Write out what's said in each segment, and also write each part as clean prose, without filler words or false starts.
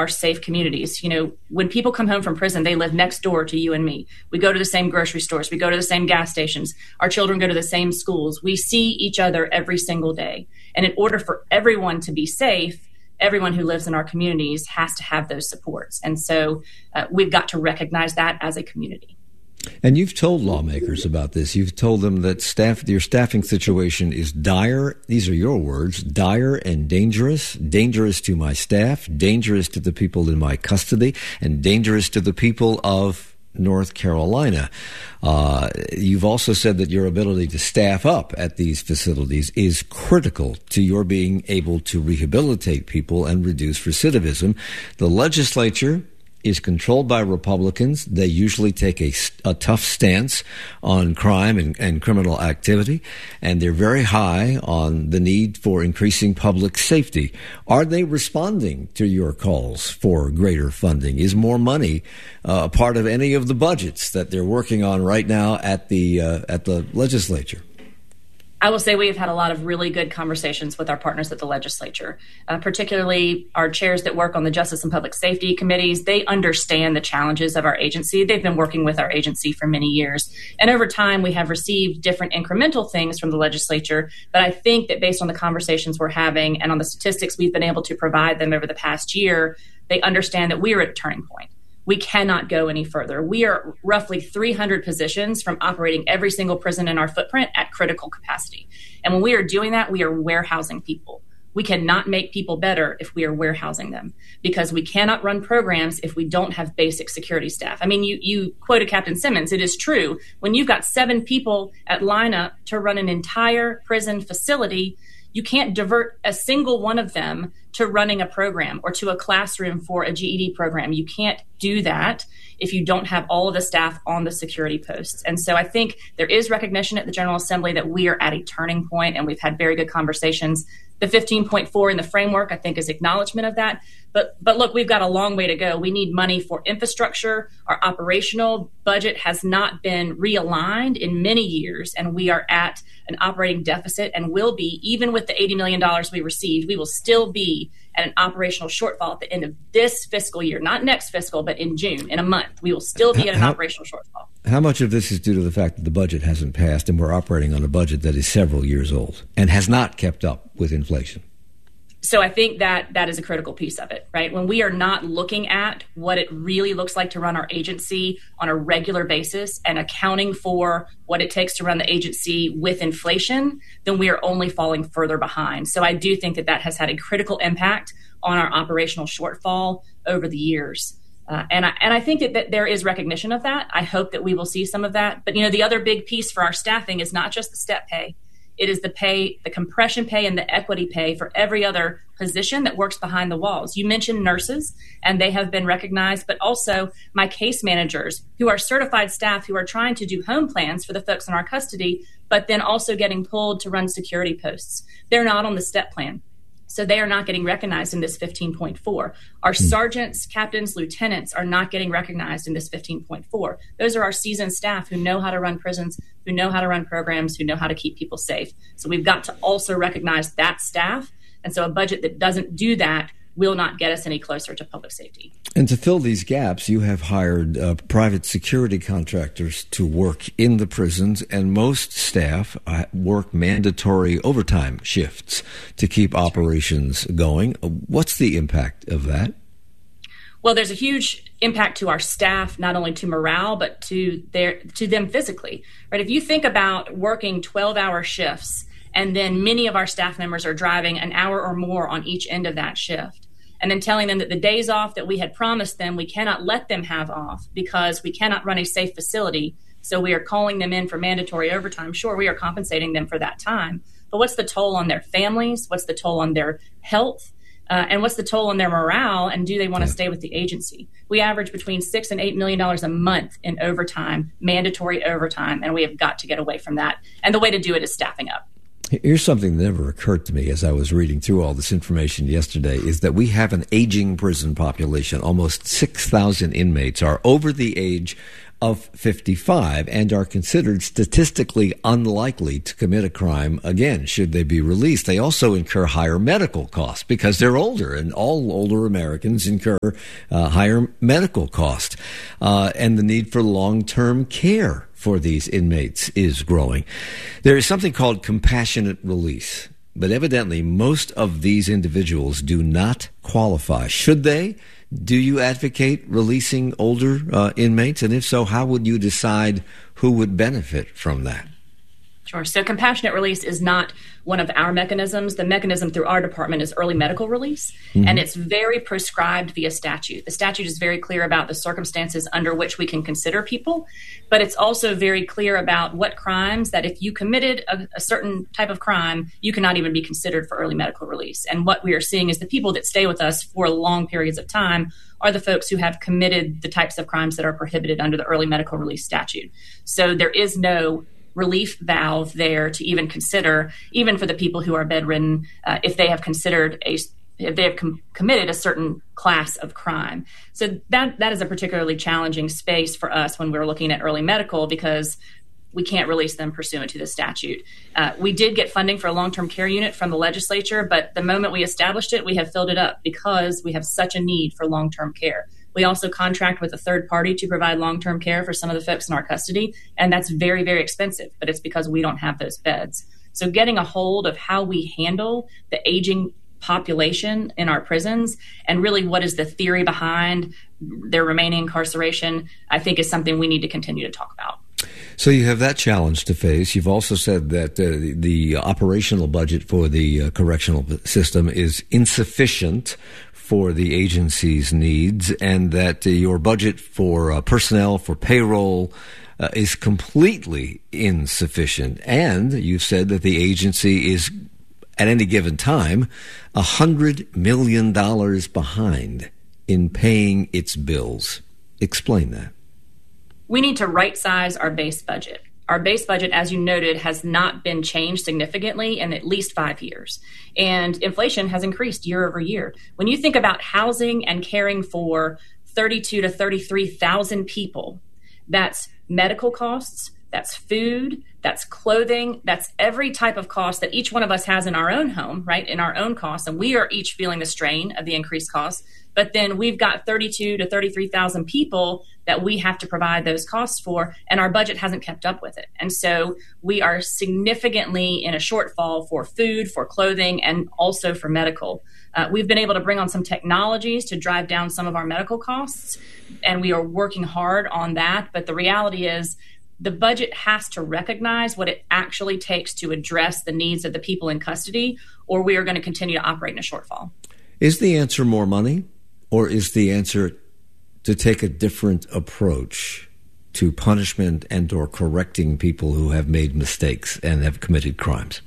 are safe communities. When people come home from prison, they live next door to you and me. We go to the same grocery stores. We go to the same gas stations. Our children go to the same schools. We see each other every single day. And in order for everyone to be safe, everyone who lives in our communities has to have those supports. And so we've got to recognize that as a community. And you've told lawmakers about this. You've told them that your staffing situation is dire. These are your words, dire and dangerous to my staff, dangerous to the people in my custody, and dangerous to the people of North Carolina. You've also said that your ability to staff up at these facilities is critical to your being able to rehabilitate people and reduce recidivism. The legislature is controlled by Republicans. They usually take a tough stance on crime and criminal activity, and they're very high on the need for increasing public safety. Are they responding to your calls for greater funding? Is more money part of any of the budgets that they're working on right now at the legislature? I will say we've had a lot of really good conversations with our partners at the legislature, particularly our chairs that work on the Justice and Public Safety committees. They understand the challenges of our agency. They've been working with our agency for many years. And over time, we have received different incremental things from the legislature. But I think that based on the conversations we're having and on the statistics we've been able to provide them over the past year, they understand that we are at a turning point. We cannot go any further. We are roughly 300 positions from operating every single prison in our footprint at critical capacity. And when we are doing that, we are warehousing people. We cannot make people better if we are warehousing them, because we cannot run programs if we don't have basic security staff. I mean, you quoted Captain Simmons. It is true. When you've got 7 people at lineup to run an entire prison facility, you can't divert a single one of them to running a program or to a classroom for a GED program. You can't do that if you don't have all of the staff on the security posts. And so I think there is recognition at the General Assembly that we are at a turning point, and we've had very good conversations. The 15.4 in the framework, I think, is acknowledgement of that. But look, we've got a long way to go. We need money for infrastructure. Our operational budget has not been realigned in many years, and we are at an operating deficit and will be, even with the $80 million we received, we will still be at an operational shortfall at the end of this fiscal year, not next fiscal, but in June, in a month. We will still be at an operational shortfall. How much of this is due to the fact that the budget hasn't passed and we're operating on a budget that is several years old and has not kept up with inflation? So I think that is a critical piece of it, right? When we are not looking at what it really looks like to run our agency on a regular basis and accounting for what it takes to run the agency with inflation, then we are only falling further behind. So I do think that has had a critical impact on our operational shortfall over the years. And I think that there is recognition of that. I hope that we will see some of that. But, the other big piece for our staffing is not just the step pay. It is the pay, the compression pay, and the equity pay for every other position that works behind the walls. You mentioned nurses, and they have been recognized, but also my case managers, who are certified staff who are trying to do home plans for the folks in our custody, but then also getting pulled to run security posts. They're not on the step plan. So they are not getting recognized in this 15.4. Our sergeants, captains, lieutenants are not getting recognized in this 15.4. Those are our seasoned staff who know how to run prisons, who know how to run programs, who know how to keep people safe. So we've got to also recognize that staff. And so a budget that doesn't do that will not get us any closer to public safety. And to fill these gaps, you have hired private security contractors to work in the prisons, and most staff work mandatory overtime shifts to keep operations going. What's the impact of that? Well, there's a huge impact to our staff, not only to morale, but to them physically. Right? If you think about working 12-hour shifts, and then many of our staff members are driving an hour or more on each end of that shift, and then telling them that the days off that we had promised them, we cannot let them have off because we cannot run a safe facility. So we are calling them in for mandatory overtime. Sure, we are compensating them for that time. But what's the toll on their families? What's the toll on their health? And what's the toll on their morale? And do they want to stay with the agency? We average between $6 and $8 million a month in overtime, mandatory overtime, and we have got to get away from that. And the way to do it is staffing up. Here's something that never occurred to me as I was reading through all this information yesterday, is that we have an aging prison population. Almost 6,000 inmates are over the age of 55 and are considered statistically unlikely to commit a crime again should they be released. They also incur higher medical costs because they're older, and all older Americans incur higher medical costs. And the need for long-term care for these inmates is growing. There is something called compassionate release, but evidently most of these individuals do not qualify. Should they? Do you advocate releasing older inmates? And if so, how would you decide who would benefit from that? Sure. So compassionate release is not one of our mechanisms. The mechanism through our department is early medical release, and it's very prescribed via statute. The statute is very clear about the circumstances under which we can consider people, but it's also very clear about what crimes that if you committed a certain type of crime, you cannot even be considered for early medical release. And what we are seeing is the people that stay with us for long periods of time are the folks who have committed the types of crimes that are prohibited under the early medical release statute. So there is no relief valve there to even consider, even for the people who are bedridden, if they have committed a certain class of crime. So that is a particularly challenging space for us when we're looking at early medical, because we can't release them pursuant to the statute. We did get funding for a long-term care unit from the legislature, but the moment we established it, we have filled it up because we have such a need for long-term care. We also contract with a third party to provide long-term care for some of the folks in our custody, and that's very, very expensive, but it's because we don't have those beds. So getting a hold of how we handle the aging population in our prisons and really what is the theory behind their remaining incarceration, I think is something we need to continue to talk about. So you have that challenge to face. You've also said that the operational budget for the correctional system is insufficient for the agency's needs, and that your budget for personnel, for payroll, is completely insufficient. And you've said that the agency is, at any given time, $100 million behind in paying its bills. Explain that. We need to right-size our base budget. Our base budget, as you noted, has not been changed significantly in at least 5 years. And inflation has increased year over year. When you think about housing and caring for 32 to 33,000 people, that's medical costs, that's food, that's clothing, that's every type of cost that each one of us has in our own home, right, in our own costs. And we are each feeling the strain of the increased costs. But then we've got 32 to 33,000 people that we have to provide those costs for, and our budget hasn't kept up with it. And so we are significantly in a shortfall for food, for clothing, and also for medical. We've been able to bring on some technologies to drive down some of our medical costs, and we are working hard on that. But the reality is the budget has to recognize what it actually takes to address the needs of the people in custody, or we are going to continue to operate in a shortfall. Is the answer more money, or is the answer to take a different approach to punishment and or correcting people who have made mistakes and have committed crimes?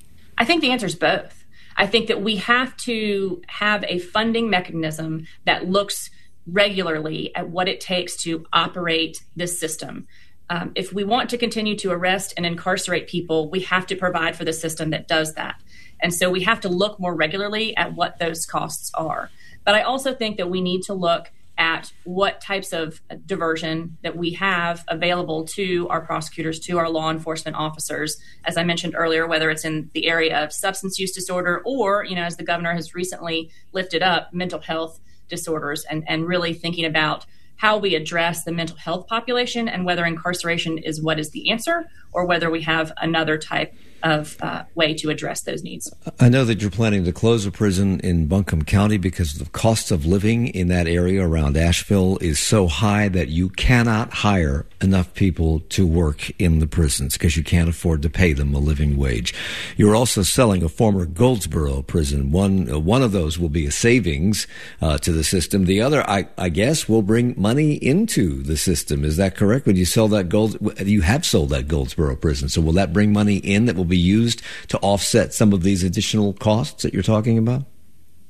I think the answer is both. I think that we have to have a funding mechanism that looks regularly at what it takes to operate this system. If we want to continue to arrest and incarcerate people, we have to provide for the system that does that. And so we have to look more regularly at what those costs are. But I also think that we need to look at what types of diversion that we have available to our prosecutors, to our law enforcement officers, as I mentioned earlier, whether it's in the area of substance use disorder or, as the governor has recently lifted up, mental health disorders, and really thinking about how we address the mental health population and whether incarceration is what is the answer or whether we have another type of way to address those needs. I know that you're planning to close a prison in Buncombe County because the cost of living in that area around Asheville is so high that you cannot hire enough people to work in the prisons because you can't afford to pay them a living wage. You're also selling a former Goldsboro prison. One of those will be a savings to the system. The other, I guess, will bring money into the system. Is that correct? When you sell that you have sold that Goldsboro prison. So will that bring money in that will be used to offset some of these additional costs that you're talking about?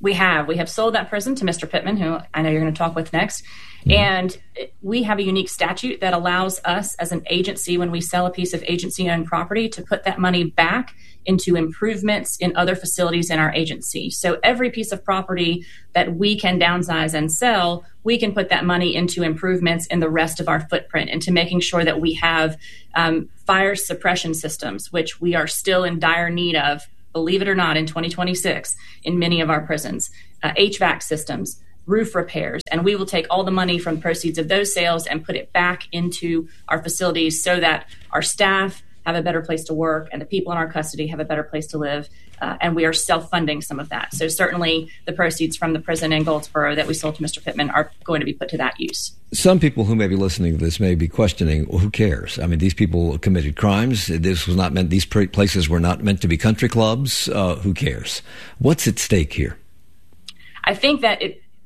We have sold that prison to Mr. Pittman, who I know you're going to talk with next. And we have a unique statute that allows us as an agency, when we sell a piece of agency-owned property, to put that money back into improvements in other facilities in our agency. So every piece of property that we can downsize and sell, we can put that money into improvements in the rest of our footprint, into making sure that we have fire suppression systems, which we are still in dire need of, believe it or not, in 2026 in many of our prisons, HVAC systems, roof repairs, and we will take all the money from the proceeds of those sales and put it back into our facilities so that our staff have a better place to work and the people in our custody have a better place to live. And we are self-funding some of that. So certainly the proceeds from the prison in Goldsboro that we sold to Mr. Pittman are going to be put to that use. Some people who may be listening to this may be questioning, well, who cares? I mean, these people committed crimes. This was not meant, these places were not meant to be country clubs. Who cares? What's at stake here? I think that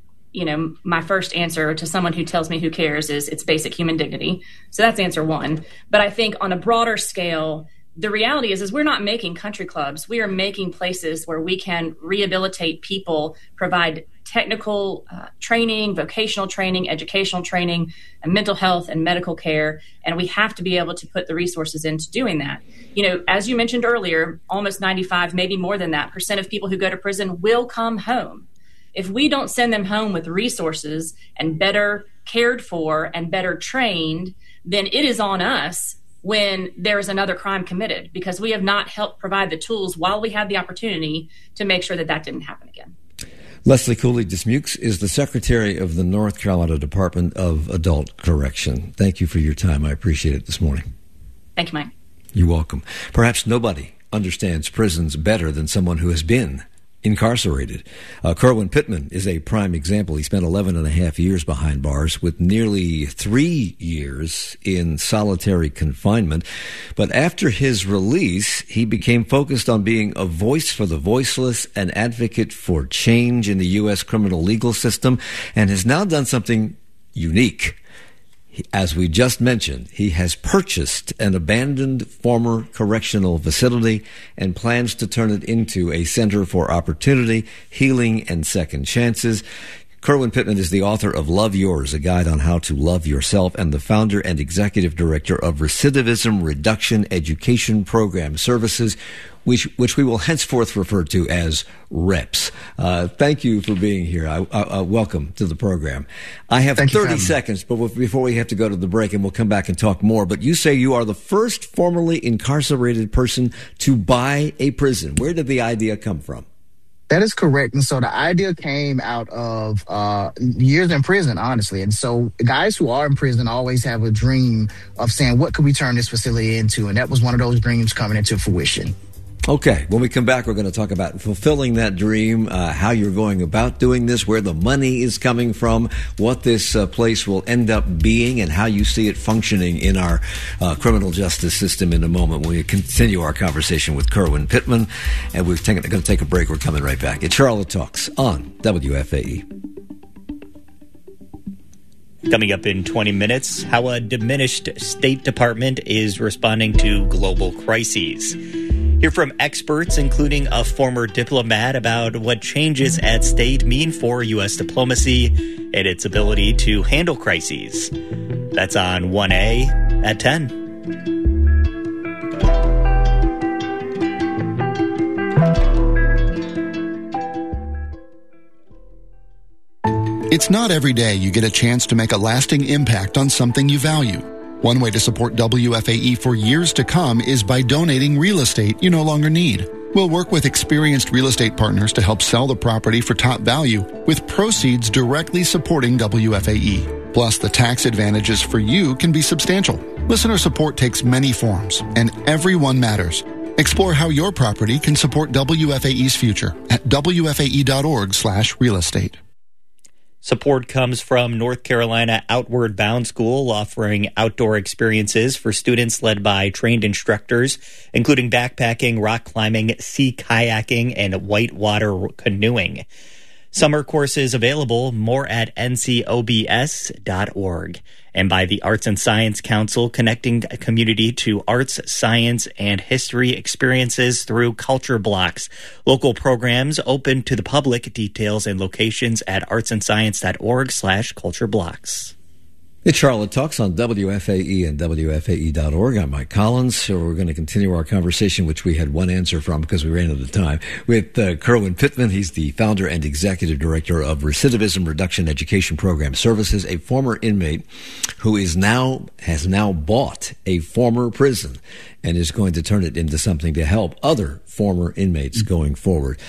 my first answer to someone who tells me who cares is it's basic human dignity. So that's answer one. But I think on a broader scale, the reality is we're not making country clubs. We are making places where we can rehabilitate people, provide technical training, vocational training, educational training, and mental health and medical care. And we have to be able to put the resources into doing that. As you mentioned earlier, almost 95, maybe more than that, % of people who go to prison will come home. If we don't send them home with resources and better cared for and better trained, then it is on us when there is another crime committed, because we have not helped provide the tools while we had the opportunity to make sure that didn't happen again. Leslie Cooley-Dismukes is the Secretary of the North Carolina Department of Adult Correction. Thank you for your time. I appreciate it this morning. Thank you, Mike. You're welcome. Perhaps nobody understands prisons better than someone who has been incarcerated. Kerwin Pittman is a prime example. He spent 11 and a half years behind bars with nearly 3 years in solitary confinement. But after his release, he became focused on being a voice for the voiceless, an advocate for change in the U.S. criminal legal system, and has now done something unique. As we just mentioned, he has purchased an abandoned former correctional facility and plans to turn it into a center for opportunity, healing, and second chances. Kerwin Pittman is the author of Love Yours, a guide on how to love yourself, and the founder and executive director of Recidivism Reduction Education Program Services, which we will henceforth refer to as REPS. Thank you for being here. Welcome to the program. I have 30 seconds, but before we have to go to the break, and we'll come back and talk more. But you say you are the first formerly incarcerated person to buy a prison. Where did the idea come from? That is correct. And so the idea came out of years in prison, honestly. And so guys who are in prison always have a dream of saying, what could we turn this facility into? And that was one of those dreams coming into fruition. Okay. When we come back, we're going to talk about fulfilling that dream, how you're going about doing this, where the money is coming from, what this place will end up being, and how you see it functioning in our criminal justice system in a moment when we continue our conversation with Kerwin Pittman. And we're going to take a break. We're coming right back. It's Charlotte Talks on WFAE. Coming up in 20 minutes, how a diminished State Department is responding to global crises. Hear from experts, including a former diplomat, about what changes at state mean for U.S. diplomacy and its ability to handle crises. That's on 1A at 10. It's not every day you get a chance to make a lasting impact on something you value. One way to support WFAE for years to come is by donating real estate you no longer need. We'll work with experienced real estate partners to help sell the property for top value, with proceeds directly supporting WFAE. Plus, the tax advantages for you can be substantial. Listener support takes many forms, and everyone matters. Explore how your property can support WFAE's future at wfae.org/real estate. Support comes from North Carolina Outward Bound School, offering outdoor experiences for students led by trained instructors, including backpacking, rock climbing, sea kayaking, and whitewater canoeing. Summer courses available, more at ncobs.org. And by the Arts and Science Council, connecting a community to arts, science, and history experiences through culture blocks. Local programs open to the public. Details and locations at artsandscience.org/cultureblocks. It's Charlotte Talks on WFAE and WFAE.org. I'm Mike Collins. So we're going to continue our conversation, which we had one answer from because we ran out of time, with Kerwin Pittman. He's the founder and executive director of Recidivism Reduction Education Program Services, a former inmate who has now bought a former prison and is going to turn it into something to help other former inmates going forward.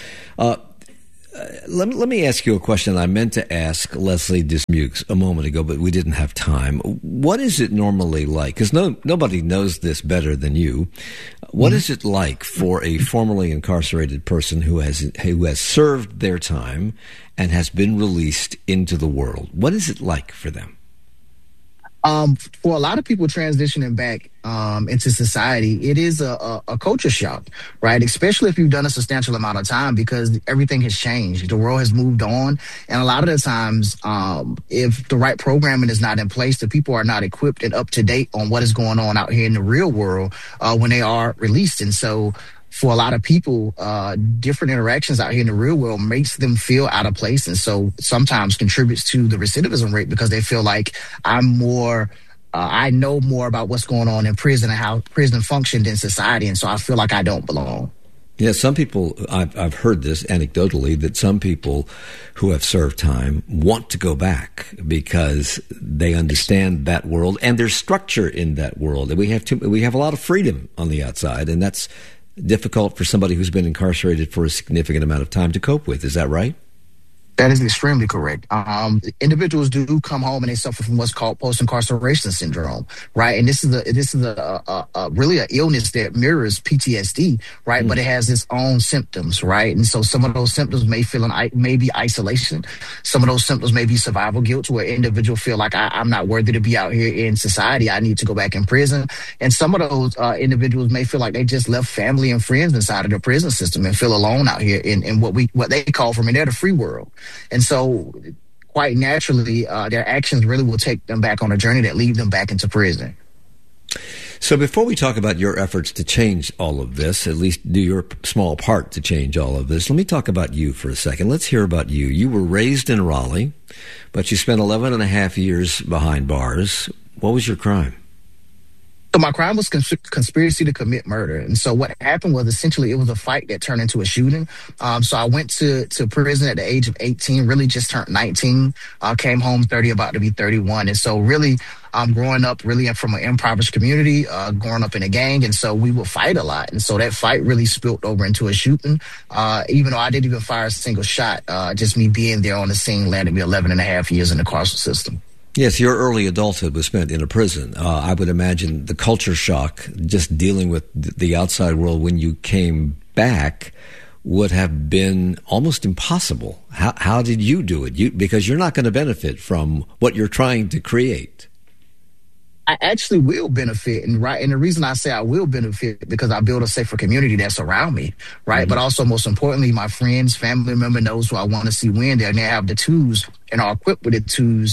Let me ask you a question I meant to ask Leslie Dismukes a moment ago, but we didn't have time. What is it normally like? Because nobody knows this better than you. What is it like for a formerly incarcerated person who has served their time and has been released into the world? What is it like for them? For a lot of people transitioning back into society, it is a culture shock, right? Especially if you've done a substantial amount of time, because everything has changed. The world has moved on. And a lot of the times, if the right programming is not in place, the people are not equipped and up to date on what is going on out here in the real world when they are released. And so for a lot of people, different interactions out here in the real world makes them feel out of place. And so sometimes contributes to the recidivism rate, because they feel like I know more about what's going on in prison and how prison functioned in society. And so I feel like I don't belong. Yeah, some people, I've heard this anecdotally, that some people who have served time want to go back because they understand that world and there's structure in that world. And we have a lot of freedom on the outside, and that's difficult for somebody who's been incarcerated for a significant amount of time to cope with. Is that right? That is extremely correct. Individuals do come home and they suffer from what's called post-incarceration syndrome, right? And this is really an illness that mirrors PTSD, right? But it has its own symptoms, right? And so some of those symptoms may be isolation. Some of those symptoms may be survival guilt, where individual feel like I'm not worthy to be out here in society. I need to go back in prison. And some of those individuals may feel like they just left family and friends inside of the prison system and feel alone out here in what they call from in there the free world. And so quite naturally, their actions really will take them back on a journey that lead them back into prison. So before we talk about your efforts to change all of this, at least do your small part to change all of this, let me talk about you for a second. Let's hear about you. You were raised in Raleigh, but you spent 11 and a half years behind bars. What was your crime? So my crime was conspiracy to commit murder. And so what happened was essentially it was a fight that turned into a shooting. So I went to prison at the age of 18, really just turned 19, came home 30, about to be 31. And so really growing up really from an impoverished community, growing up in a gang. And so we would fight a lot. And so that fight really spilled over into a shooting. Even though I didn't even fire a single shot, just me being there on the scene landed me 11 and a half years in the carceral system. Yes, your early adulthood was spent in a prison. I would imagine the culture shock, just dealing with the outside world when you came back, would have been almost impossible. How did you do it? Because you're not going to benefit from what you're trying to create. I actually will benefit, and the reason I say I will benefit because I build a safer community that's around me, right? Mm-hmm. But also, most importantly, my friends, family member knows who I want to see win there, and they have the tools and are equipped with the tools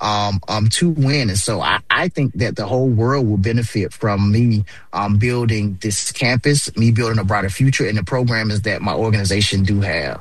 to win. And so I think that the whole world will benefit from me building this campus, me building a brighter future, and the programs that my organization do have.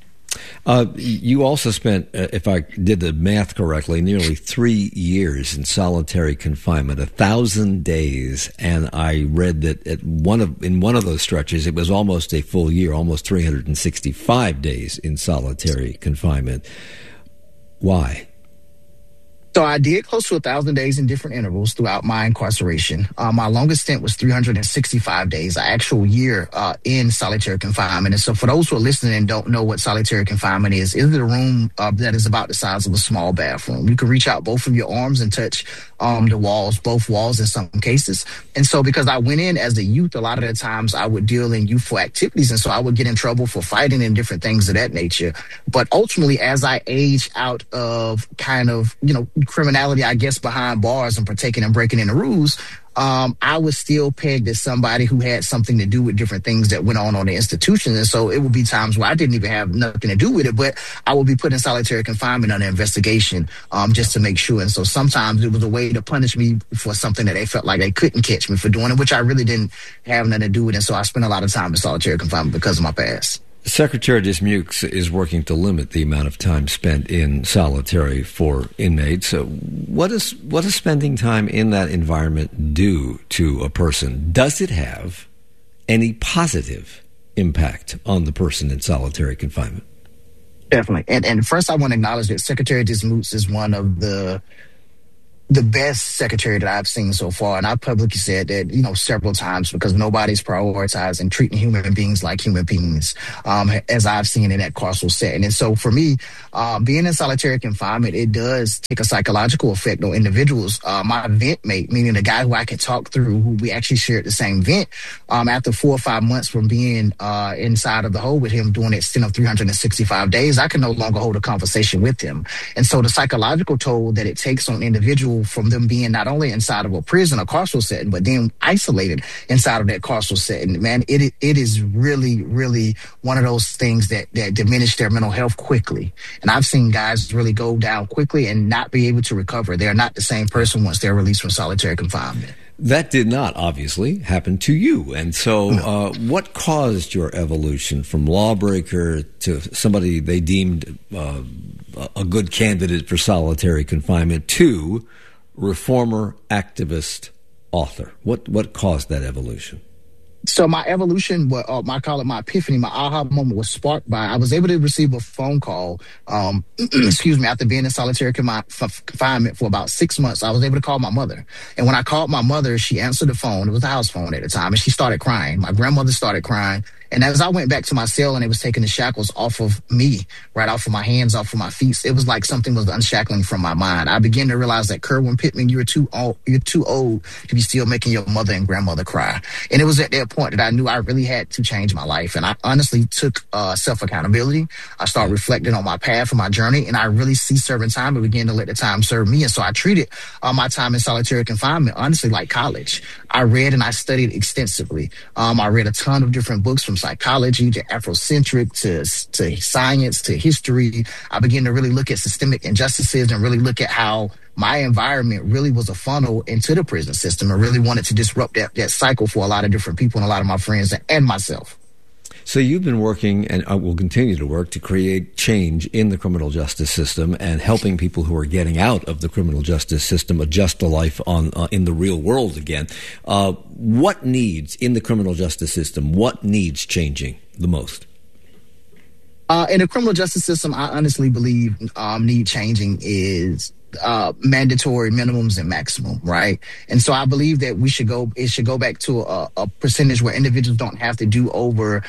You also spent, if I did the math correctly, nearly 3 years in solitary confinement, 1,000 days, and I read that in one of those stretches, it was almost a full year, almost 365 days in solitary confinement. Why? So I did close to 1,000 days in different intervals throughout my incarceration. My longest stint was 365 days, an actual year in solitary confinement. And so for those who are listening and don't know what solitary confinement is a room that is about the size of a small bathroom. You can reach out both of your arms and touch the walls, both walls in some cases. And so because I went in as a youth, a lot of the times I would deal in youthful activities. And so I would get in trouble for fighting and different things of that nature. But ultimately, as I age out of criminality, I guess, behind bars and partaking and breaking in the rules, I was still pegged as somebody who had something to do with different things that went on the institution. And so it would be times where I didn't even have nothing to do with it, but I would be put in solitary confinement under investigation just to make sure. And so sometimes it was a way to punish me for something that they felt like they couldn't catch me for doing it, which I really didn't have nothing to do with. And so I spent a lot of time in solitary confinement because of my past. Secretary Dismukes is working to limit the amount of time spent in solitary for inmates. So what does spending time in that environment do to a person? Does it have any positive impact on the person in solitary confinement? Definitely. And first I want to acknowledge that Secretary Dismukes is one of the best secretary that I've seen so far. And I publicly said that, several times, because nobody's prioritizing treating human beings like human beings, as I've seen in that carceral setting. And so for me, being in solitary confinement, it does take a psychological effect on individuals. My vent mate, meaning the guy who I could talk through, who we actually shared the same vent, after 4 or 5 months from being inside of the hole with him during that stint of 365 days, I can no longer hold a conversation with him. And so the psychological toll that it takes on individuals from them being not only inside of a prison or carceral setting, but then isolated inside of that carceral setting, man, it is really, really one of those things that diminish their mental health quickly. And I've seen guys really go down quickly and not be able to recover. They're not the same person once they're released from solitary confinement. That did not, obviously, happen to you. And so what caused your evolution from lawbreaker to somebody they deemed a good candidate for solitary confinement to reformer, activist, author? What caused that evolution? So my evolution, I call it my epiphany, my aha moment was sparked by, I was able to receive a phone call, after being in solitary confinement for about 6 months. I was able to call my mother. And when I called my mother, she answered the phone. It was a house phone at the time. And she started crying. My grandmother started crying. And as I went back to my cell and they was taking the shackles off of me, right off of my hands, off of my feet, it was like something was unshackling from my mind. I began to realize that, Kerwin Pittman, you're too old to be still making your mother and grandmother cry. And it was at that point that I knew I really had to change my life. And I honestly took self-accountability. I started reflecting on my path and my journey, and I really see serving time and began to let the time serve me. And so I treated my time in solitary confinement, honestly, like college. I read and I studied extensively. I read a ton of different books, from psychology to Afrocentric to science to history. I began to really look at systemic injustices and really look at how my environment really was a funnel into the prison system, and really wanted to disrupt that cycle for a lot of different people and a lot of my friends and myself. So you've been working, and will continue to work, to create change in the criminal justice system and helping people who are getting out of the criminal justice system adjust to life in the real world again. What needs in the criminal justice system, what needs changing the most? In the criminal justice system, I honestly believe need changing is mandatory minimums and maximum, right? And so I believe that it should go back to a percentage where individuals don't have to do over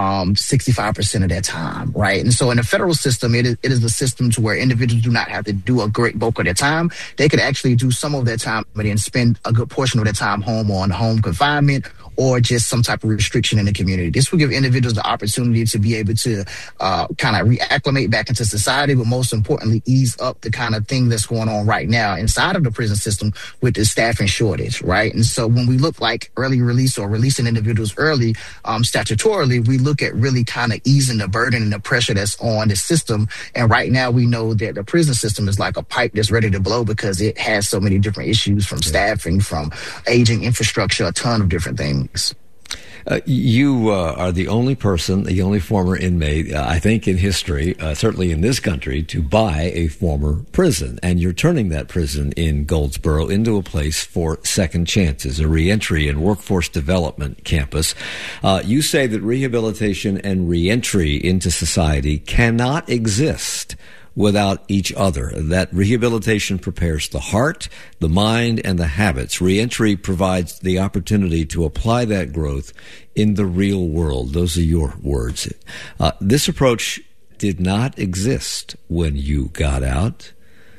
65% of their time, right? And so in the federal system, it is a system to where individuals do not have to do a great bulk of their time. They could actually do some of their time, but then spend a good portion of their time home on home confinement or just some type of restriction in the community. This will give individuals the opportunity to be able to kind of reacclimate back into society, but most importantly, ease up the kind of thing that's going on right now inside of the prison system with the staffing shortage, right? And so when we look like early release or releasing individuals early, statutorily, we look at really kind of easing the burden and the pressure that's on the system. And right now we know that the prison system is like a pipe that's ready to blow because it has so many different issues, from staffing, from aging infrastructure, a ton of different things. You are the only person, the only former inmate, I think in history, certainly in this country, to buy a former prison. And you're turning that prison in Goldsboro into a place for second chances, a reentry and workforce development campus. You say that rehabilitation and reentry into society cannot exist without each other, that rehabilitation prepares the heart, the mind, and the habits. Reentry provides the opportunity to apply that growth in the real world. Those are your words. This approach did not exist when you got out.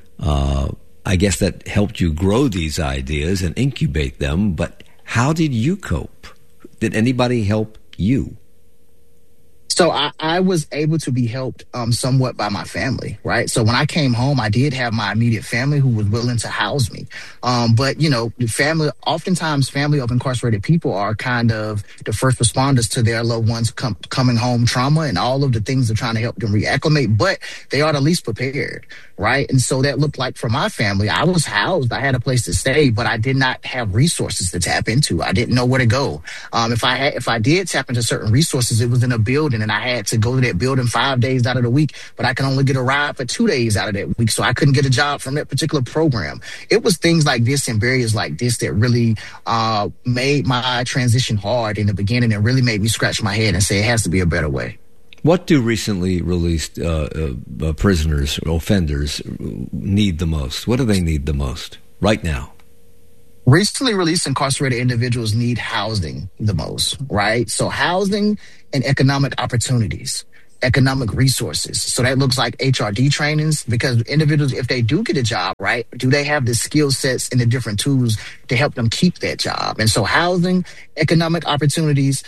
I guess that helped you grow these ideas and incubate them, but how did you cope? Did anybody help you? So I was able to be helped somewhat by my family, right? So when I came home, I did have my immediate family who was willing to house me. But, the family, oftentimes family of incarcerated people are kind of the first responders to their loved ones coming home trauma and all of the things they're trying to help them reacclimate, but they are the least prepared, right? And so that looked like for my family, I was housed, I had a place to stay, but I did not have resources to tap into. I didn't know where to go. If I did tap into certain resources, it was in a building and I had to go to that building 5 days out of the week, but I could only get a ride for 2 days out of that week. So I couldn't get a job from that particular program. It was things like this and barriers like this that really made my transition hard in the beginning and really made me scratch my head and say it has to be a better way. What do recently released prisoners, offenders, need the most? What do they need the most right now? Recently released incarcerated individuals need housing the most, right? So housing and economic opportunities, economic resources. So that looks like HRD trainings, because individuals, if they do get a job, right, do they have the skill sets and the different tools to help them keep that job? And so housing, economic opportunities,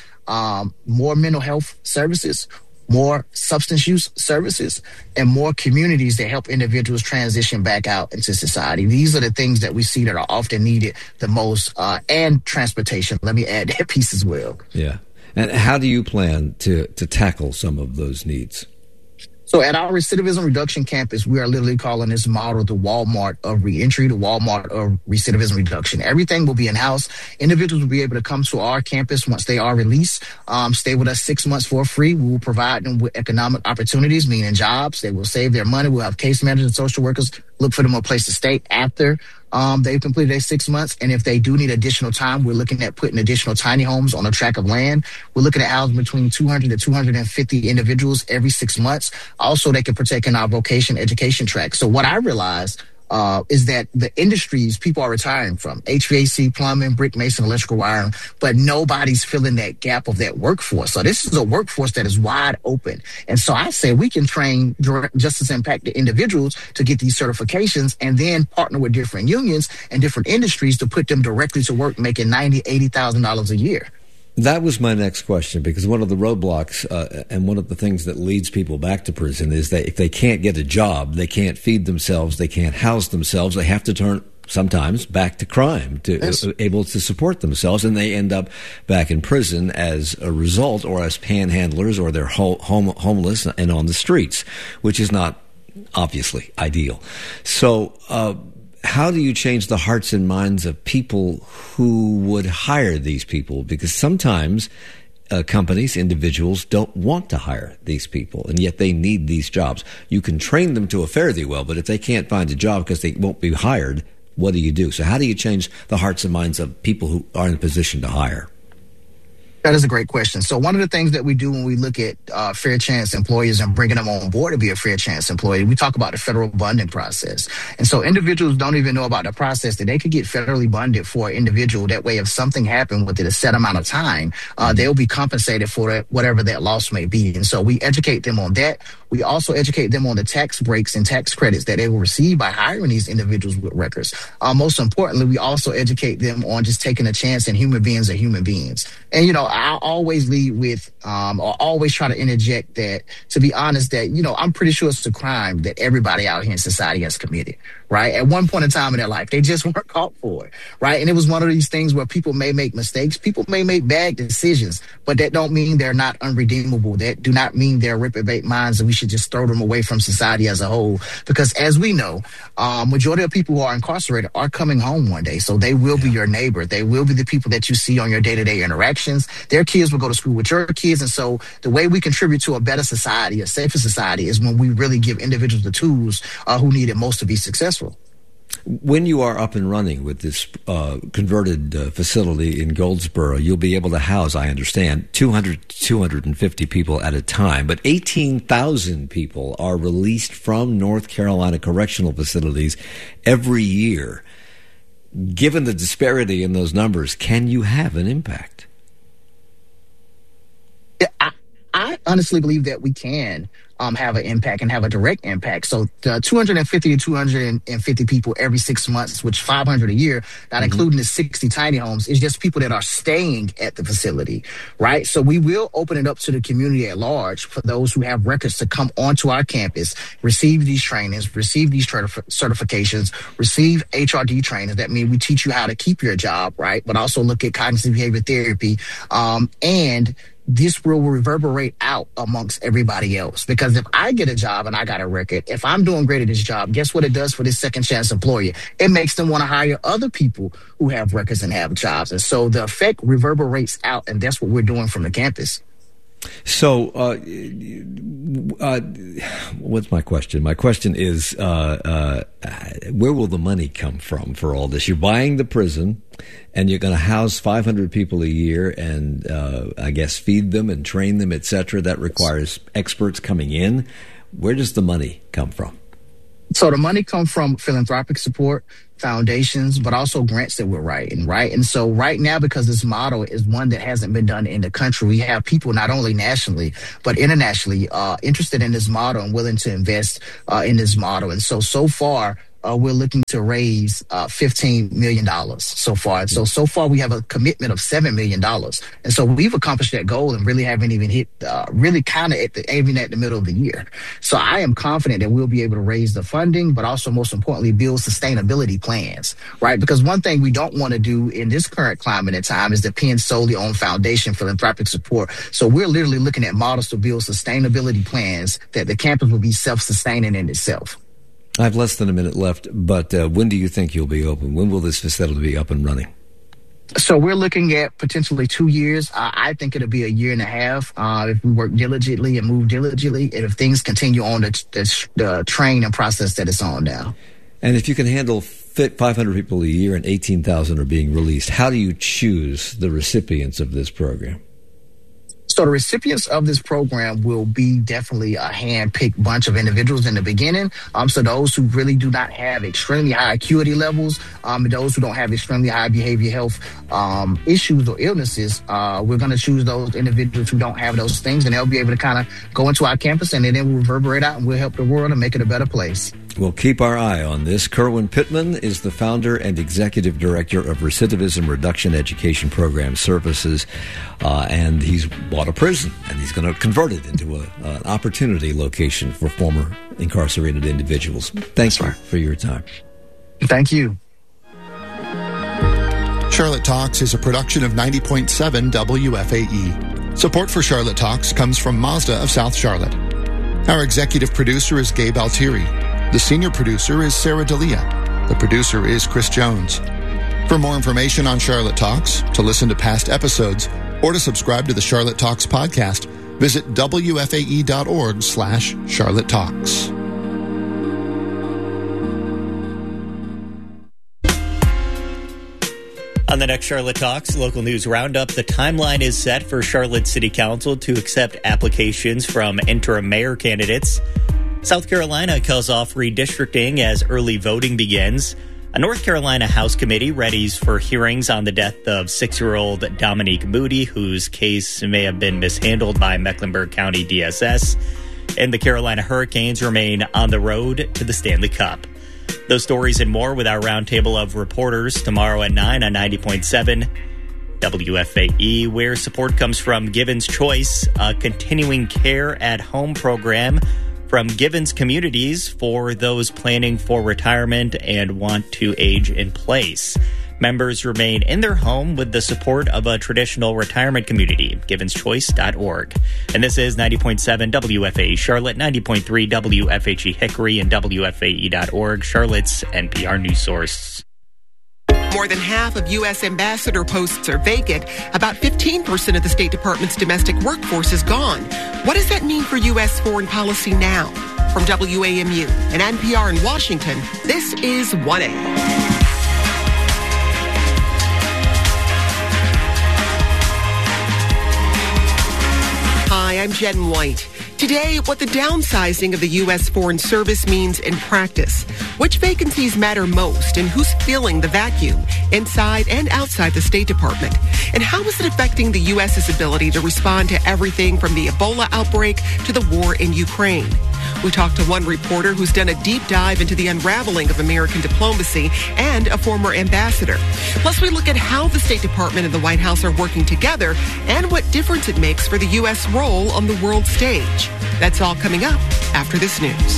more mental health services, more substance use services, and more communities that help individuals transition back out into society. These are the things that we see that are often needed the most, and transportation. Let me add that piece as well. Yeah. And how do you plan to tackle some of those needs? So at our recidivism reduction campus, we are literally calling this model the Walmart of reentry, the Walmart of recidivism reduction. Everything will be in-house. Individuals will be able to come to our campus once they are released, stay with us 6 months for free. We will provide them with economic opportunities, meaning jobs. They will save their money. We'll have case managers and social workers look for them a place to stay after they've completed their 6 months. And if they do need additional time, we're looking at putting additional tiny homes on a tract of land. We're looking at housing between 200 to 250 individuals every 6 months. Also, they can partake in our vocation education track. So what I realized is that the industries people are retiring from, HVAC, plumbing, brick, mason, electrical wiring, but nobody's filling that gap of that workforce. So this is a workforce that is wide open. And so I say we can train justice impacted individuals to get these certifications and then partner with different unions and different industries to put them directly to work making $90,000, $80,000 a year. That was my next question, because one of the roadblocks and one of the things that leads people back to prison is that if they can't get a job, they can't feed themselves, they can't house themselves, they have to turn sometimes back to crime to able to support themselves, and they end up back in prison as a result, or as panhandlers, or they're homeless and on the streets, which is not obviously ideal. So how do you change the hearts and minds of people who would hire these people? Because sometimes companies, individuals don't want to hire these people, and yet they need these jobs. You can train them to a fare thee well, but if they can't find a job because they won't be hired, what do you do? So how do you change the hearts and minds of people who are in a position to hire? That is a great question. So one of the things that we do when we look at fair chance employers and bringing them on board to be a fair chance employee, we talk about the federal bonding process. And so individuals don't even know about the process that they could get federally bonded for an individual. That way, if something happened within a set amount of time, they'll be compensated for whatever that loss may be. And so we educate them on that. We also educate them on the tax breaks and tax credits that they will receive by hiring these individuals with records. Most importantly, we also educate them on just taking a chance in human beings are human beings. And, I always lead with, or always try to interject that, to be honest, that, I'm pretty sure it's a crime that everybody out here in society has committed, right? At one point in time in their life, they just weren't caught for it, right? And it was one of these things where people may make mistakes, people may make bad decisions, but that don't mean they're not unredeemable. That do not mean they're reprobate minds and we should just throw them away from society as a whole. Because as we know, majority of people who are incarcerated are coming home one day. So they will be your neighbor. They will be the people that you see on your day-to-day interactions. Their kids will go to school with your kids. And so the way we contribute to a better society, a safer society, is when we really give individuals the tools who need it most to be successful. When you are up and running with this converted facility in Goldsboro, you'll be able to house, I understand, 200 to 250 people at a time. But 18,000 people are released from North Carolina correctional facilities every year. Given the disparity in those numbers, can you have an impact? I honestly believe that we can have an impact and have a direct impact. So the 250 to 250 people every 6 months, which 500 a year, not including the 60 tiny homes, is just people that are staying at the facility, right? So we will open it up to the community at large for those who have records to come onto our campus, receive these trainings, receive these certifications, receive HRD trainings. That means we teach you how to keep your job, right? But also look at cognitive behavior therapy, and this will reverberate out amongst everybody else. Because if I get a job and I got a record, if I'm doing great at this job, guess what it does for this second chance employer? It makes them want to hire other people who have records and have jobs. And so the effect reverberates out, and that's what we're doing from the campus. So, what's my question? My question is, where will the money come from for all this? You're buying the prison, and you're going to house 500 people a year, and I guess feed them and train them, etc. That requires experts coming in. Where does the money come from? So the money comes from philanthropic support, foundations, but also grants that we're writing, right? And so right now, because this model is one that hasn't been done in the country, we have people not only nationally, but internationally interested in this model and willing to invest in this model. And so far, we're looking to raise $15 million so far. And so far we have a commitment of $7 million. And so we've accomplished that goal and really haven't even hit, really kind of even at the middle of the year. So I am confident that we'll be able to raise the funding, but also most importantly, build sustainability plans, right? Because one thing we don't want to do in this current climate and time is depend solely on foundation philanthropic support. So we're literally looking at models to build sustainability plans that the campus will be self-sustaining in itself. I have less than a minute left, but when do you think you'll be open? When will this facility be up and running? So we're looking at potentially 2 years. I think it'll be a year and a half if we work diligently and move diligently, and if things continue on the train and process that it's on now. And if you can handle 500 people a year and 18,000 are being released, how do you choose the recipients of this program? So the recipients of this program will be definitely a hand-picked bunch of individuals in the beginning. So those who really do not have extremely high acuity levels, those who don't have extremely high behavioral health issues or illnesses, we're going to choose those individuals who don't have those things, and they'll be able to kind of go into our campus, and then we'll reverberate out, and we'll help the world and make it a better place. We'll keep our eye on this. Kerwin Pittman is the founder and executive director of Recidivism Reduction Education Program Services, and he's bought a prison, and he's going to convert it into an opportunity location for former incarcerated individuals. Thanks for your time. Thank you. Charlotte Talks is a production of 90.7 WFAE. Support for Charlotte Talks comes from Mazda of South Charlotte. Our executive producer is Gabe Altieri. The senior producer is Sarah D'Elia. The producer is Chris Jones. For more information on Charlotte Talks, to listen to past episodes, or to subscribe to the Charlotte Talks podcast, visit wfae.org/Charlotte Talks. On the next Charlotte Talks Local News Roundup, the timeline is set for Charlotte City Council to accept applications from interim mayor candidates. South Carolina calls off redistricting as early voting begins. A North Carolina House committee readies for hearings on the death of 6-year-old Dominique Moody, whose case may have been mishandled by Mecklenburg County DSS. And the Carolina Hurricanes remain on the road to the Stanley Cup. Those stories and more with our roundtable of reporters tomorrow at 9 on 90.7 WFAE, where support comes from Givens Choice, a continuing care at home program from Givens Communities for those planning for retirement and want to age in place. Members remain in their home with the support of a traditional retirement community, givenschoice.org. And this is 90.7 WFAE Charlotte, 90.3 WFHE Hickory, and WFAE.org, Charlotte's NPR news source. More than half of U.S. ambassador posts are vacant. About 15% of the State Department's domestic workforce is gone. What does that mean for U.S. foreign policy now? From WAMU and NPR in Washington, this is 1A. Hi, I'm Jen White. Today, what the downsizing of the U.S. Foreign Service means in practice, which vacancies matter most, and who's filling the vacuum inside and outside the State Department, and how is it affecting the U.S.'s ability to respond to everything from the Ebola outbreak to the war in Ukraine. We talked to one reporter who's done a deep dive into the unraveling of American diplomacy and a former ambassador. Plus, we look at how the State Department and the White House are working together and what difference it makes for the U.S. role on the world stage. That's all coming up after this news.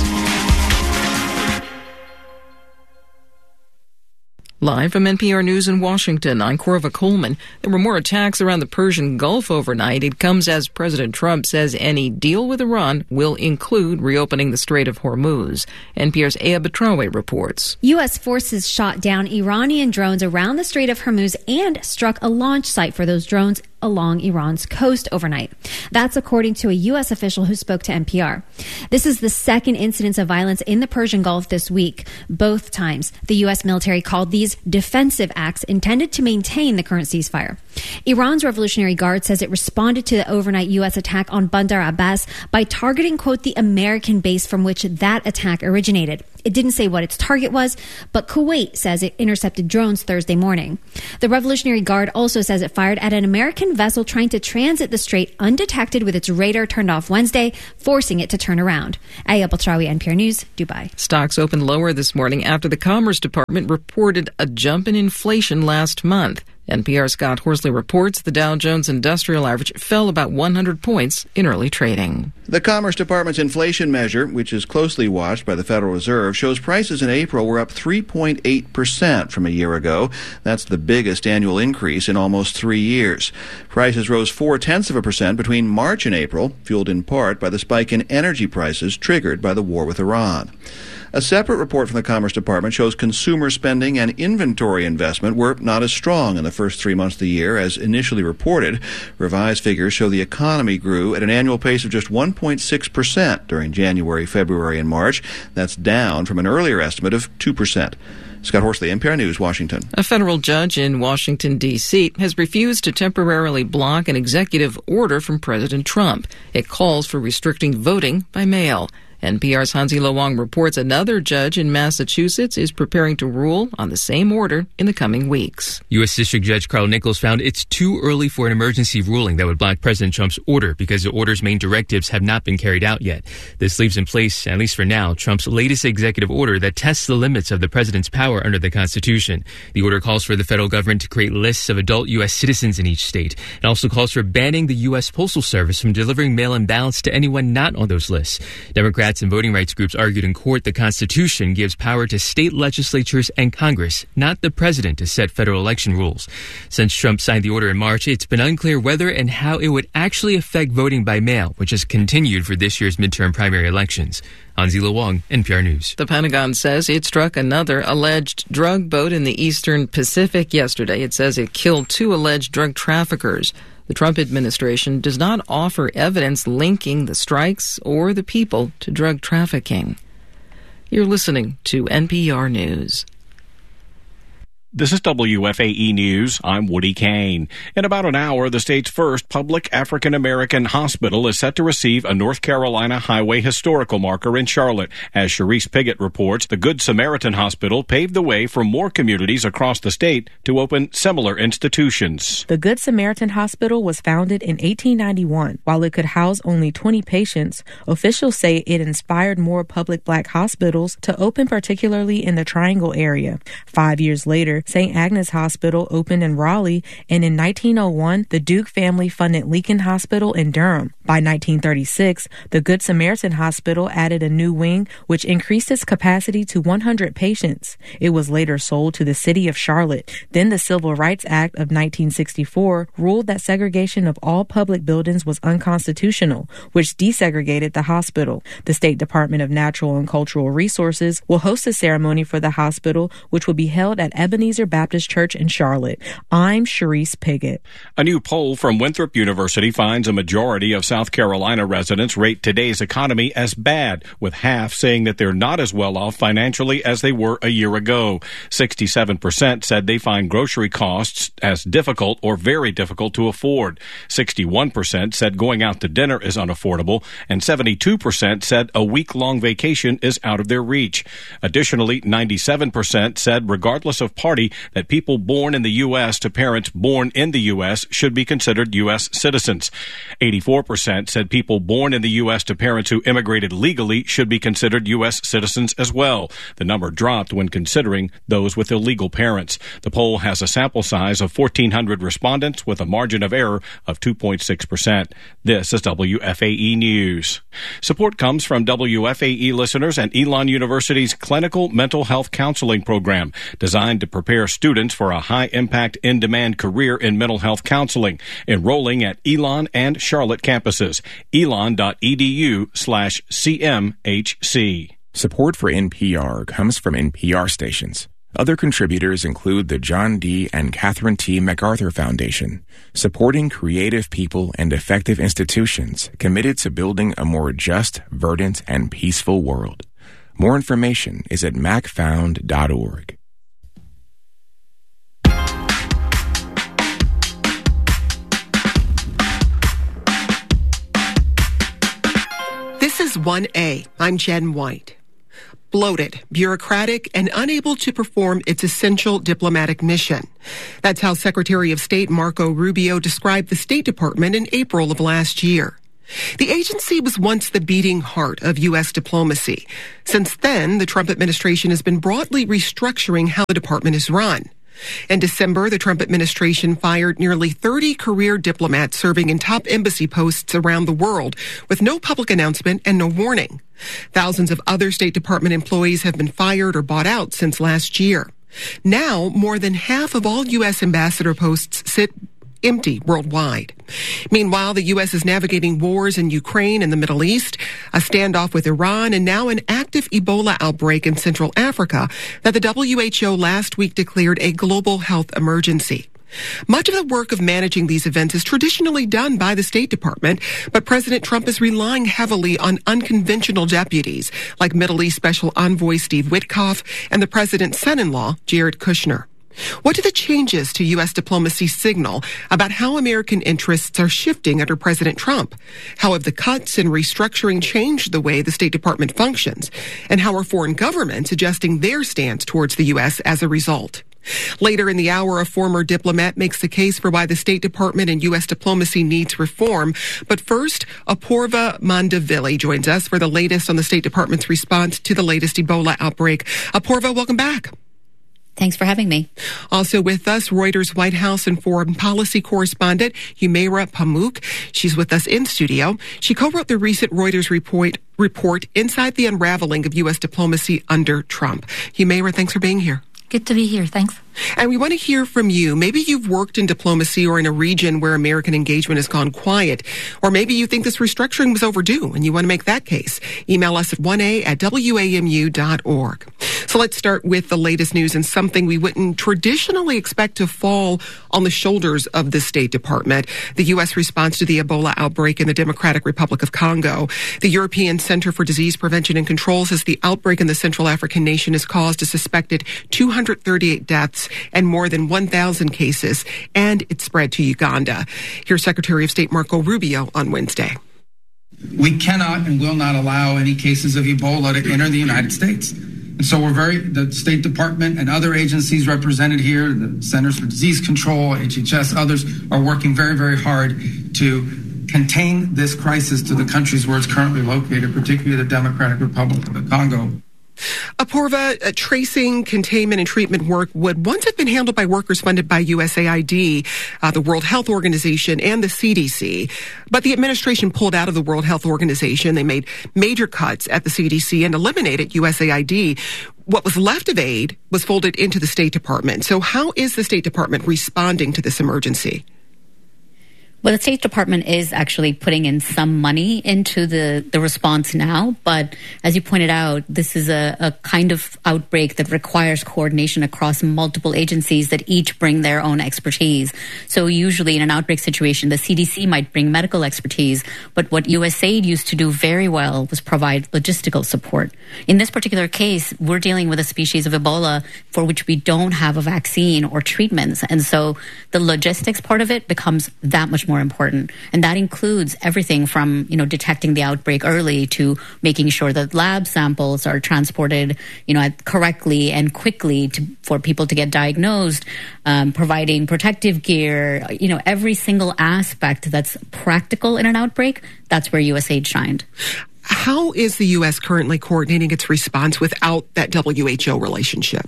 Live from NPR News in Washington, I'm Corva Coleman. There were more attacks around the Persian Gulf overnight. It comes as President Trump says any deal with Iran will include reopening the Strait of Hormuz. NPR's Aya Batrawe reports. U.S. forces shot down Iranian drones around the Strait of Hormuz and struck a launch site for those drones along Iran's coast overnight. That's according to a U.S. official who spoke to NPR. This is the second incidence of violence in the Persian Gulf this week. Both times, the U.S. military called these defensive acts intended to maintain the current ceasefire. Iran's Revolutionary Guard says it responded to the overnight U.S. attack on Bandar Abbas by targeting, quote, the American base from which that attack originated. It didn't say what its target was, but Kuwait says it intercepted drones Thursday morning. The Revolutionary Guard also says it fired at an American vessel trying to transit the strait undetected with its radar turned off Wednesday, forcing it to turn around. Aya Batrawe, NPR News, Dubai. Stocks opened lower this morning after the Commerce Department reported a jump in inflation last month. NPR's Scott Horsley reports the Dow Jones Industrial Average fell about 100 points in early trading. The Commerce Department's inflation measure, which is closely watched by the Federal Reserve, shows prices in April were up 3.8% from a year ago. That's the biggest annual increase in almost 3 years. Prices rose 0.4% between March and April, fueled in part by the spike in energy prices triggered by the war with Iran. A separate report from the Commerce Department shows consumer spending and inventory investment were not as strong in the first 3 months of the year as initially reported. Revised figures show the economy grew at an annual pace of just 1.6% during January, February, and March. That's down from an earlier estimate of 2%. Scott Horsley, NPR News, Washington. A federal judge in Washington, D.C. has refused to temporarily block an executive order from President Trump. It calls for restricting voting by mail. NPR's Hansi Lo Wang reports another judge in Massachusetts is preparing to rule on the same order in the coming weeks. U.S. District Judge Carl Nichols found it's too early for an emergency ruling that would block President Trump's order because the order's main directives have not been carried out yet. This leaves in place, at least for now, Trump's latest executive order that tests the limits of the president's power under the Constitution. The order calls for the federal government to create lists of adult U.S. citizens in each state. It also calls for banning the U.S. Postal Service from delivering mail-in ballots to anyone not on those lists. Democrats and voting rights groups argued in court the Constitution gives power to state legislatures and Congress, not the president, to set federal election rules. Since Trump signed the order in March, it's been unclear whether and how it would actually affect voting by mail, which has continued for this year's midterm primary elections. Hansi Lo Wang, NPR News. The Pentagon says it struck another alleged drug boat in the eastern Pacific yesterday. It says it killed 2 alleged drug traffickers. The Trump administration does not offer evidence linking the strikes or the people to drug trafficking. You're listening to NPR News. This is WFAE News. I'm Woody Kane. In about an hour, the state's first public African-American hospital is set to receive a North Carolina Highway Historical Marker in Charlotte. As Sharice Piggott reports, the Good Samaritan Hospital paved the way for more communities across the state to open similar institutions. The Good Samaritan Hospital was founded in 1891. While it could house only 20 patients, officials say it inspired more public black hospitals to open, particularly in the Triangle area. 5 years later, St. Agnes Hospital opened in Raleigh, and in 1901, the Duke family funded Lincoln Hospital in Durham. By 1936, the Good Samaritan Hospital added a new wing, which increased its capacity to 100 patients. It was later sold to the city of Charlotte. Then the Civil Rights Act of 1964 ruled that segregation of all public buildings was unconstitutional, which desegregated the hospital. The State Department of Natural and Cultural Resources will host a ceremony for the hospital, which will be held at Ebenezer Baptist Church in Charlotte. I'm Sharice Piggott. A new poll from Winthrop University finds a majority of South Carolina residents rate today's economy as bad, with half saying that they're not as well off financially as they were a year ago. 67% said they find grocery costs as difficult or very difficult to afford. 61% said going out to dinner is unaffordable, and 72% said a week-long vacation is out of their reach. Additionally, 97% said regardless of party that people born in the U.S. to parents born in the U.S. should be considered U.S. citizens. 84% said people born in the U.S. to parents who immigrated legally should be considered U.S. citizens as well. The number dropped when considering those with illegal parents. The poll has a sample size of 1,400 respondents with a margin of error of 2.6%. This is WFAE News. Support comes from WFAE listeners and Elon University's Clinical Mental Health Counseling Program, designed to prepare students for a high-impact, in-demand career in mental health counseling. Enrolling at Elon and Charlotte campuses. elon.edu/CMHC. Support for NPR comes from NPR stations. Other contributors include the John D. and Catherine T. MacArthur Foundation, supporting creative people and effective institutions committed to building a more just, verdant, and peaceful world. More information is at macfound.org. This is 1A. I'm Jen White. Bloated, bureaucratic, and unable to perform its essential diplomatic mission. That's how Secretary of State Marco Rubio described the State Department in April of last year. The agency was once the beating heart of U.S. diplomacy. Since then, the Trump administration has been broadly restructuring how the department is run. In December, the Trump administration fired nearly 30 career diplomats serving in top embassy posts around the world with no public announcement and no warning. Thousands of other State Department employees have been fired or bought out since last year. Now, more than half of all U.S. ambassador posts sit empty worldwide. Meanwhile, the U.S. is navigating wars in Ukraine and the Middle East, a standoff with Iran, and now an active Ebola outbreak in Central Africa that the WHO last week declared a global health emergency. Much of the work of managing these events is traditionally done by the State Department, but President Trump is relying heavily on unconventional deputies like Middle East Special Envoy Steve Witkoff and the president's son-in-law, Jared Kushner. What do the changes to U.S. diplomacy signal about how American interests are shifting under President Trump? How have the cuts and restructuring changed the way the State Department functions? And how are foreign governments adjusting their stance towards the U.S. as a result? Later in the hour, a former diplomat makes the case for why the State Department and U.S. diplomacy needs reform. But first, Apoorva Mandavili joins us for the latest on the State Department's response to the latest Ebola outbreak. Apoorva, welcome back. Thanks for having me. Also with us, Reuters White House and foreign policy correspondent Humaira Pamuk. She's with us in studio. She co-wrote the recent Reuters report Inside the Unraveling of U.S. Diplomacy under Trump. Humaira, thanks for being here. Good to be here. Thanks. And we want to hear from you. Maybe you've worked in diplomacy or in a region where American engagement has gone quiet. Or maybe you think this restructuring was overdue and you want to make that case. Email us at 1a@wamu.org. So let's start with the latest news and something we wouldn't traditionally expect to fall on the shoulders of the State Department. The U.S. response to the Ebola outbreak in the Democratic Republic of Congo. The European Center for Disease Prevention and Control says the outbreak in the Central African nation has caused a suspected 238 deaths and more than 1,000 cases, and it spread to Uganda. Here's Secretary of State Marco Rubio on Wednesday. We cannot and will not allow any cases of Ebola to enter the United States. And so the State Department and other agencies represented here, the Centers for Disease Control, HHS, others, are working very, very hard to contain this crisis to the countries where it's currently located, particularly the Democratic Republic of the Congo. Apoorva, tracing, containment, and treatment work would once have been handled by workers funded by USAID, the World Health Organization, and the CDC. But the administration pulled out of the World Health Organization. They made major cuts at the CDC and eliminated USAID. What was left of aid was folded into the State Department. So how is the State Department responding to this emergency? Well, the State Department is actually putting in some money into the response now. But as you pointed out, this is a kind of outbreak that requires coordination across multiple agencies that each bring their own expertise. So usually in an outbreak situation, the CDC might bring medical expertise. But what USAID used to do very well was provide logistical support. In this particular case, we're dealing with a species of Ebola for which we don't have a vaccine or treatments. And so the logistics part of it becomes that much more important. And that includes everything from, detecting the outbreak early to making sure that lab samples are transported, correctly and quickly for people to get diagnosed, providing protective gear, every single aspect that's practical in an outbreak. That's where USAID shined. How is the U.S. currently coordinating its response without that WHO relationship?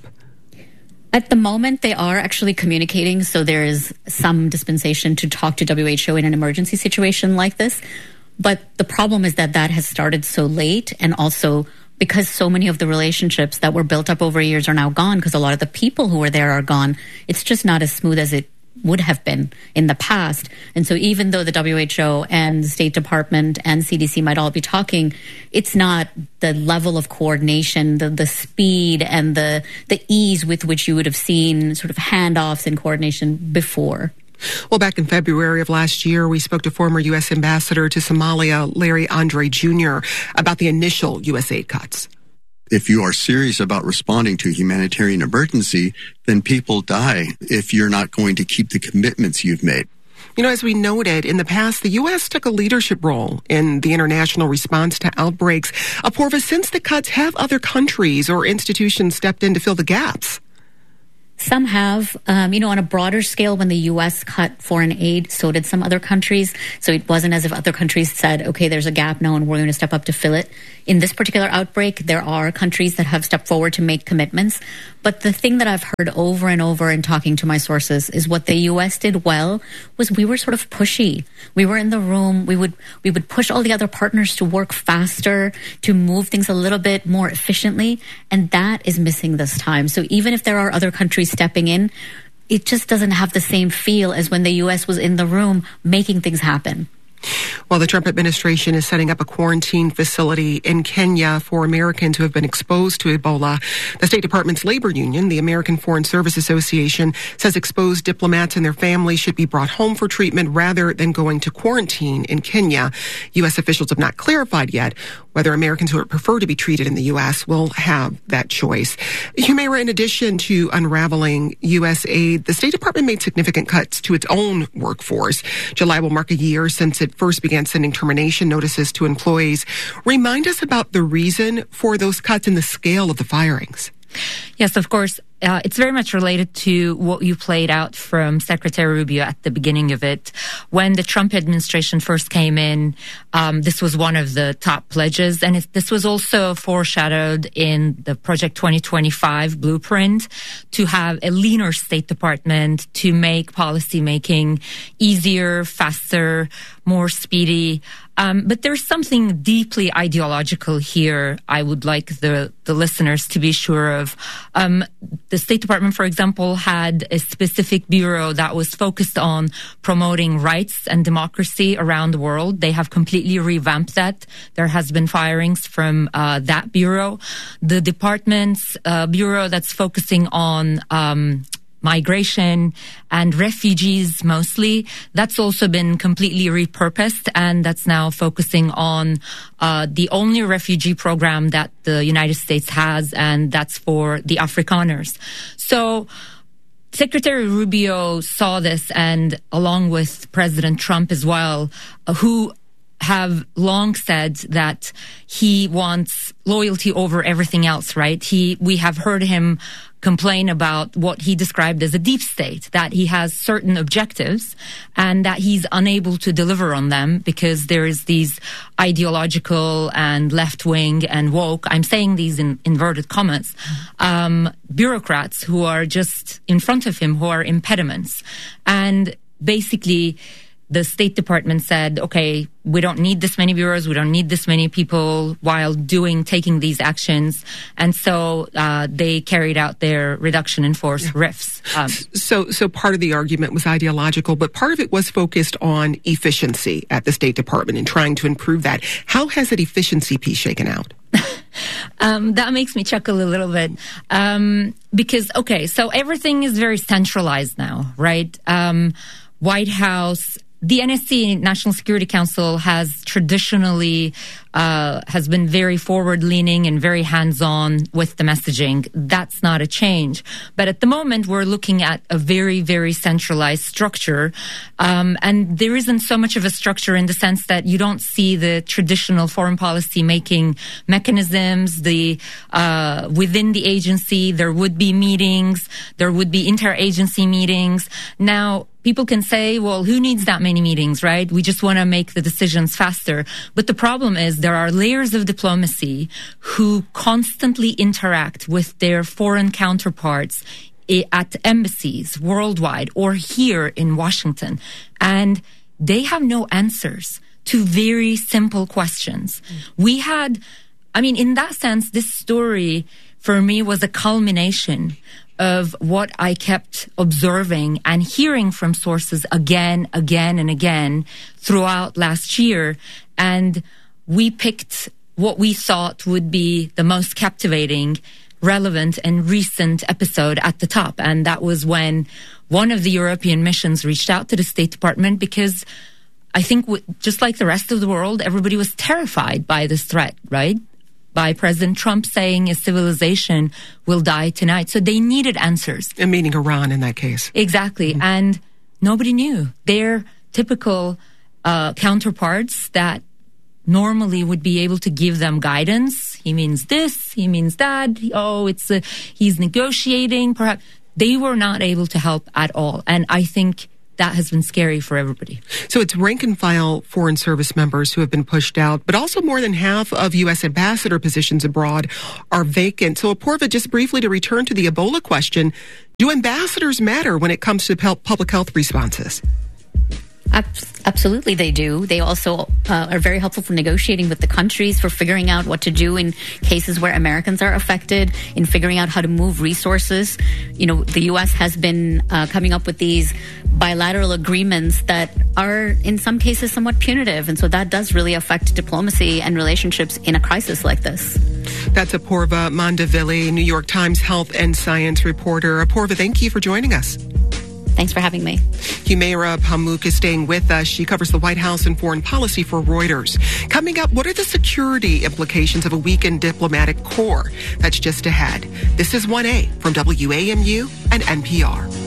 At the moment, they are actually communicating, so there is some dispensation to talk to WHO in an emergency situation like this. But the problem is that has started so late, and also because so many of the relationships that were built up over years are now gone, because a lot of the people who were there are gone, it's just not as smooth as it would have been in the past. And so even though the WHO and the State Department and CDC might all be talking, it's not the level of coordination, the speed and the ease with which you would have seen sort of handoffs and coordination before. Well, back in February of last year, we spoke to former U.S. Ambassador to Somalia, Larry Andre Jr., about the initial USAID cuts. If you are serious about responding to a humanitarian emergency, then people die if you're not going to keep the commitments you've made. As we noted, in the past, the U.S. took a leadership role in the international response to outbreaks. Apoorva, since the cuts, have other countries or institutions stepped in to fill the gaps? Some have, on a broader scale, when the U.S. cut foreign aid, so did some other countries. So it wasn't as if other countries said, okay, there's a gap now and we're going to step up to fill it. In this particular outbreak, there are countries that have stepped forward to make commitments. But the thing that I've heard over and over in talking to my sources is what the U.S. did well was we were sort of pushy. We were in the room. We would push all the other partners to work faster, to move things a little bit more efficiently. And that is missing this time. So even if there are other countries stepping in, it just doesn't have the same feel as when the U.S. was in the room making things happen. Well, the Trump administration is setting up a quarantine facility in Kenya for Americans who have been exposed to Ebola. The State Department's labor union, the American Foreign Service Association, says exposed diplomats and their families should be brought home for treatment rather than going to quarantine in Kenya. U.S. officials have not clarified yet whether Americans who prefer to be treated in the U.S. will have that choice. Humaira, in addition to unraveling USAID, the State Department made significant cuts to its own workforce. July will mark a year since it first began sending termination notices to employees. Remind us about the reason for those cuts and the scale of the firings. Yes, of course. It's very much related to what you played out from Secretary Rubio at the beginning of it. When the Trump administration first came in, this was one of the top pledges. And this was also foreshadowed in the Project 2025 blueprint to have a leaner State Department to make policymaking easier, faster, more speedy. But there's something deeply ideological here I would like the listeners to be sure of. The State Department, for example, had a specific bureau that was focused on promoting rights and democracy around the world. They have completely revamped that. There has been firings from that bureau. The department's bureau that's focusing on migration and refugees mostly, that's also been completely repurposed, and that's now focusing on the only refugee program that the United States has, and that's for the Afrikaners. So Secretary Rubio saw this, and along with President Trump as well, who have long said that he wants loyalty over everything else, right? We have heard him complain about what he described as a deep state, that he has certain objectives and that he's unable to deliver on them because there is these ideological and left-wing and woke, I'm saying these in inverted commas, bureaucrats who are just in front of him, who are impediments. And basically, the State Department said, okay, we don't need this many bureaus, we don't need this many people while taking these actions. And so they carried out their reduction in force RIFs. So part of the argument was ideological, but part of it was focused on efficiency at the State Department and trying to improve that. How has that efficiency piece shaken out? That makes me chuckle a little bit. Because, so everything is very centralized now, right? White House, the NSC, National Security Council, has traditionally has been very forward-leaning and very hands-on with the messaging. That's not a change. But at the moment, we're looking at a very, very centralized structure. And there isn't so much of a structure in the sense that you don't see the traditional foreign policy making mechanisms. Within the agency, there would be meetings. There would be interagency meetings. Now, people can say, well, who needs that many meetings, right? We just want to make the decisions faster. But the problem is there are layers of diplomacy who constantly interact with their foreign counterparts at embassies worldwide or here in Washington. And they have no answers to very simple questions. In that sense, this story for me was a culmination of what I kept observing and hearing from sources again and again throughout last year. And we picked what we thought would be the most captivating, relevant, and recent episode at the top. And that was when one of the European missions reached out to the State Department because I think just like the rest of the world, everybody was terrified by this threat, right? By President Trump saying his civilization will die tonight. So they needed answers. And meaning Iran in that case. Exactly. Mm-hmm. And nobody knew. Their typical counterparts that normally would be able to give them guidance. He means this, he means that. He's negotiating. Perhaps they were not able to help at all. And I think that has been scary for everybody. So it's rank and file Foreign Service members who have been pushed out, but also more than half of U.S. ambassador positions abroad are vacant. So Apoorva, just briefly to return to the Ebola question, do ambassadors matter when it comes to public health responses? Absolutely, they do. They also are very helpful for negotiating with the countries, for figuring out what to do in cases where Americans are affected, in figuring out how to move resources. The U.S. has been coming up with these bilateral agreements that are, in some cases, somewhat punitive. And so that does really affect diplomacy and relationships in a crisis like this. That's Apoorva Mandavilli, New York Times health and science reporter. Apoorva, thank you for joining us. Thanks for having me. Humaira Pamuk is staying with us. She covers the White House and foreign policy for Reuters. Coming up, what are the security implications of a weakened diplomatic corps? That's just ahead. This is 1A from WAMU and NPR.